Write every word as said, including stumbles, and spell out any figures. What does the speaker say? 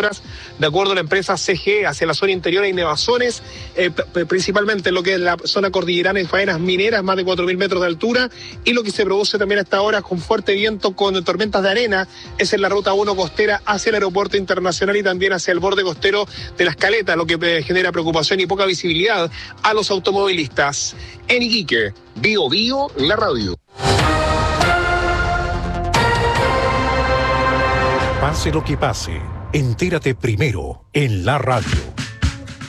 horas, de acuerdo a la empresa C G E. Hacia la zona interior hay nevazones, eh, principalmente en lo que es la zona cordillerana en faenas mineras, más de cuatro mil metros de altura, y lo que se produce también hasta ahora con fuerte viento, con tormentas de arena, es en la ruta uno costera hacia el aeropuerto internacional y también hacia el borde costero de Las Caletas, lo que genera preocupación y poca visibilidad a los automovilistas. En Iquique, Bio Bio, la radio. Pase lo que pase, entérate primero en la radio.